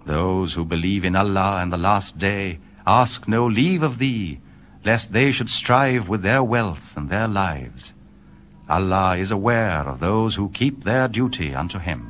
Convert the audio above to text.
Those who believe in Allah and the last day ask no leave of thee, lest they should strive with their wealth and their lives. Allah is aware of those who keep their duty unto Him.